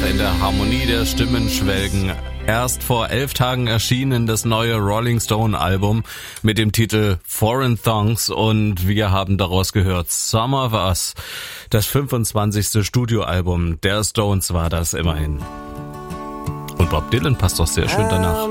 in der Harmonie der Stimmen schwelgen. Erst vor 11 Tagen erschienen das neue Rolling Stone Album mit dem Titel Foreign Thongs und wir haben daraus gehört Some of Us. Das 25. Studioalbum der Stones war das immerhin. Und Bob Dylan passt doch sehr schön danach.